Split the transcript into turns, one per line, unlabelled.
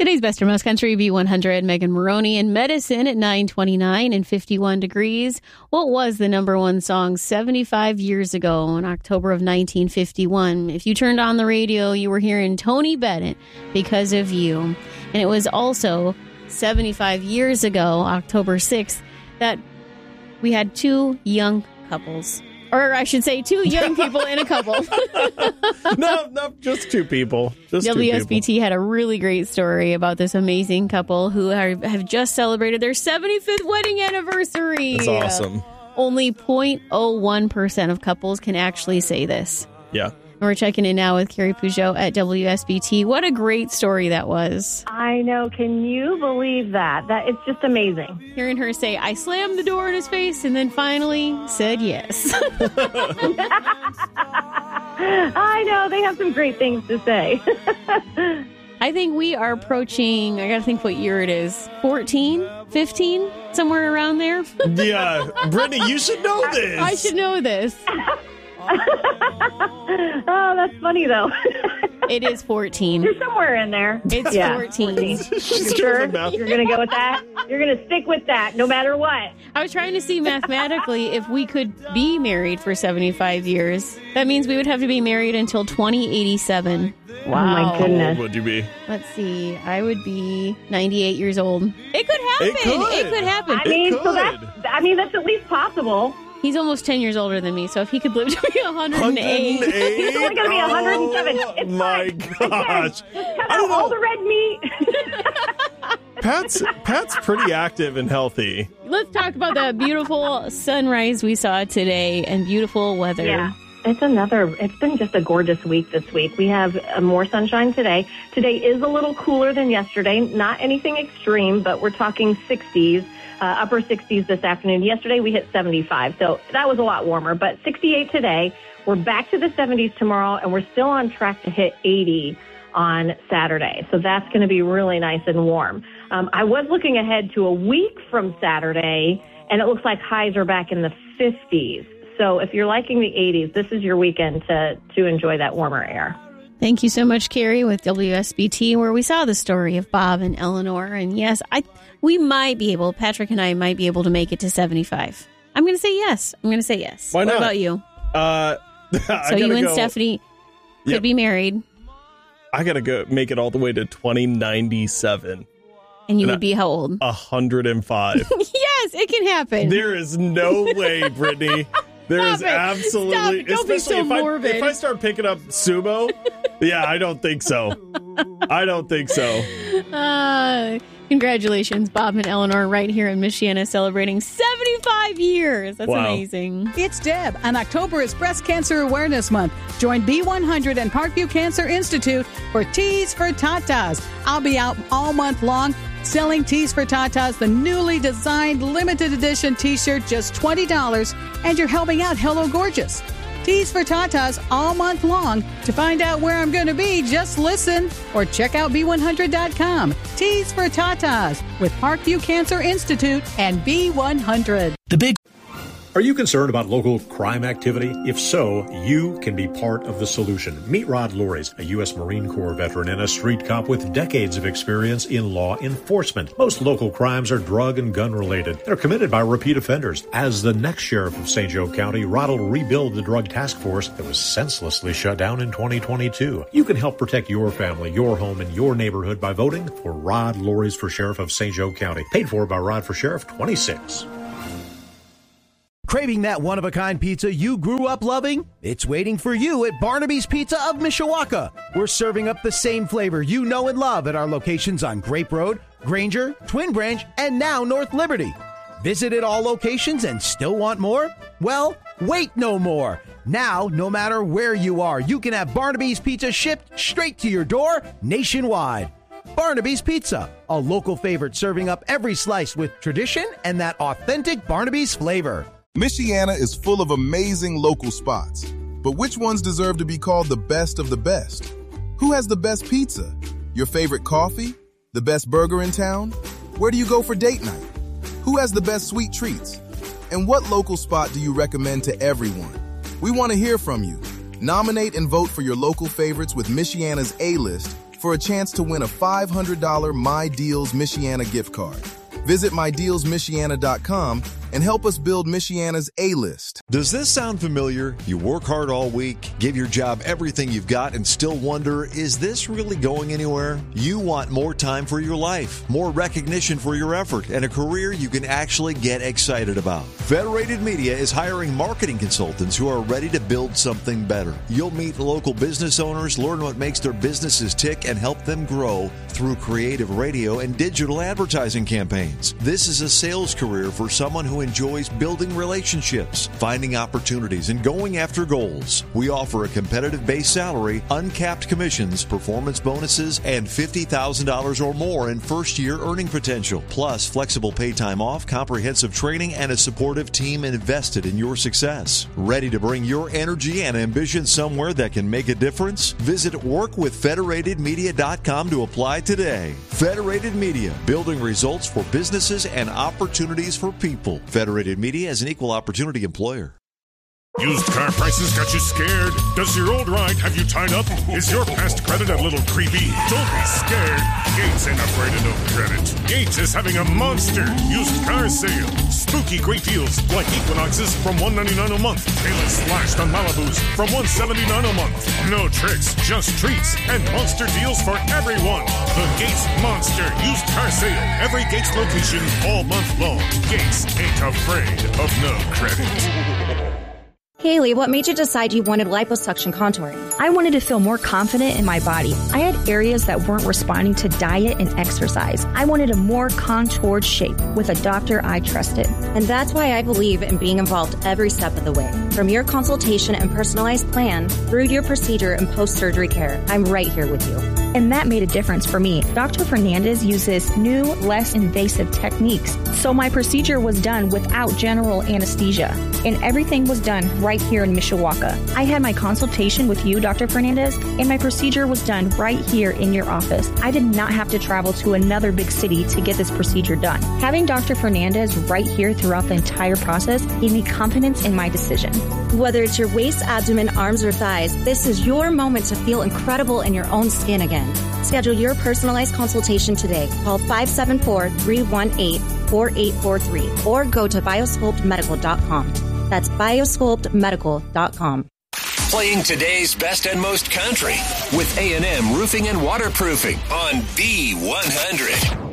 Today's Best or Most Country, B100, Megan Maroney in Medicine at 9:29 and 51 degrees. What was the number one song 75 years ago in October of 1951? If you turned on the radio, you were hearing Tony Bennett, Because of You. And it was also 75 years ago, October 6th, that we had two young couples. Or I should say two young people in a couple.
No, just two people.
WSBT had a really great story about this amazing couple who have just celebrated their 75th wedding anniversary.
That's awesome.
Only 0.01% of couples can actually say this.
Yeah.
And we're checking in now with Carrie Peugeot at WSBT. What a great story that was.
I know. Can you believe that? It's just amazing.
Hearing her say, I slammed the door in his face and then finally said yes.
I know. They have some great things to say.
I think we are approaching, I got to think what year it is, 14, 15, somewhere around there.
Yeah. Brittany, you should know this.
I should know this.
Oh, that's funny, though.
It is 14.
You're somewhere in there.
It's 14.
You're sure? You're going to go with that? You're going to stick with that no matter what.
I was trying to see mathematically if we could be married for 75 years. That means we would have to be married until 2087.
Wow. Oh, my goodness.
How old would you be?
Let's see. I would be 98 years old. It could happen. It could happen.
That's at least possible.
He's almost 10 years older than me, so if he could live to be 108.
He's only going to be 107. It's
my gosh.
Cut out all the red meat.
Pat's pretty active and healthy.
Let's talk about the beautiful sunrise we saw today and beautiful weather.
Yeah. It's been just a gorgeous week this week. We have more sunshine today. Today is a little cooler than yesterday. Not anything extreme, but we're talking 60s. Upper 60s this afternoon. Yesterday we hit 75, so that was a lot warmer, but 68 today. We're back to the 70s tomorrow, and we're still on track to hit 80 on Saturday, so that's going to be really nice and warm. I was looking ahead to a week from Saturday, and it looks like highs are back in the 50s, so if you're liking the 80s, this is your weekend to enjoy that warmer air.
Thank you so much, Carrie, with WSBT, where we saw the story of Bob and Eleanor, and yes, Patrick and I might be able to make it to 75. I'm going to say yes.
Why not?
What about you? So you and Stephanie could be married.
I got to go make it all the way to 2097.
And you would be how old?
105.
Yes, it can happen.
There is no way, Brittany. There is absolutely...
Stop. Don't be so morbid.
If I start picking up sumo, yeah, I don't think so.
Congratulations, Bob and Eleanor, right here in Michiana, celebrating 75 years. That's amazing.
It's Deb, and October is Breast Cancer Awareness Month. Join B100 and Parkview Cancer Institute for Tees for Tatas. I'll be out all month long selling Tees for Tatas, the newly designed limited edition t-shirt, just $20, and you're helping out Hello Gorgeous. Tees for Tatas all month long. To find out where I'm going to be, just listen or check out B100.com. Tees for Tatas with Parkview Cancer Institute and B100.
Are you concerned about local crime activity? If so, you can be part of the solution. Meet Rod Loris, a U.S. Marine Corps veteran and a street cop with decades of experience in law enforcement. Most local crimes are drug and gun related. They're committed by repeat offenders. As the next sheriff of St. Joe County, Rod will rebuild the drug task force that was senselessly shut down in 2022. You can help protect your family, your home, and your neighborhood by voting for Rod Loris for Sheriff of St. Joe County. Paid for by Rod for Sheriff 26.
Craving that one-of-a-kind pizza you grew up loving? It's waiting for you at Barnaby's Pizza of Mishawaka. We're serving up the same flavor you know and love at our locations on Grape Road, Granger, Twin Branch, and now North Liberty. Visited all locations and still want more? Well, wait no more. Now, no matter where you are, you can have Barnaby's Pizza shipped straight to your door nationwide. Barnaby's Pizza, a local favorite serving up every slice with tradition and that authentic Barnaby's flavor.
Michiana is full of amazing local spots, but which ones deserve to be called the best of the best? Who has the best pizza? Your favorite coffee? The best burger in town? Where do you go for date night? Who has the best sweet treats? And what local spot do you recommend to everyone? We want to hear from you. Nominate and vote for your local favorites with Michiana's A-List for a chance to win a $500 My Deals Michiana gift card. Visit MyDealsMichiana.com and help us build Michiana's A-list.
Does this sound familiar? You work hard all week, give your job everything you've got, and still wonder, is this really going anywhere? You want more time for your life, more recognition for your effort, and a career you can actually get excited about. Federated Media is hiring marketing consultants who are ready to build something better. You'll meet local business owners, learn what makes their businesses tick, and help them grow through creative radio and digital advertising campaigns. This is a sales career for someone who enjoys building relationships, finding opportunities, and going after goals. We offer a competitive base salary, uncapped commissions, performance bonuses, and $50,000 or more in first-year earning potential, plus flexible pay time off, comprehensive training, and a supportive team invested in your success. Ready to bring your energy and ambition somewhere that can make a difference? Visit workwithfederatedmedia.com to apply today. Federated Media, building results for businesses and opportunities for people. Federated Media is an equal opportunity employer.
Used car prices got you scared? Does your old ride have you tied up? Is your past credit a little creepy? Don't be scared. Gates ain't afraid of no credit. Gates is having a monster used car sale. Spooky great deals like Equinoxes from $199 a month. Payless slashed on Malibus from $179 a month. No tricks, just treats and monster deals for everyone. The Gates Monster Used Car Sale. Every Gates location all month long. Gates ain't afraid of no credit.
Haley, what made you decide you wanted liposuction contouring?
I wanted to feel more confident in my body. I had areas that weren't responding to diet and exercise. I wanted a more contoured shape with a doctor I trusted.
And that's why I believe in being involved every step of the way. From your consultation and personalized plan through your procedure and post-surgery care, I'm right here with you.
And that made a difference for me. Dr. Fernandez uses new, less invasive techniques. So my procedure was done without general anesthesia. And everything was done right here in Mishawaka. I had my consultation with you, Dr. Fernandez, and my procedure was done right here in your office. I did not have to travel to another big city to get this procedure done. Having Dr. Fernandez right here throughout the entire process gave me confidence in my decision.
Whether it's your waist, abdomen, arms, or thighs, this is your moment to feel incredible in your own skin again. Schedule your personalized consultation today. Call 574-318-4843 or go to biosculptmedical.com. That's biosculptmedical.com.
Playing today's best and most country with A&M Roofing and Waterproofing on B100.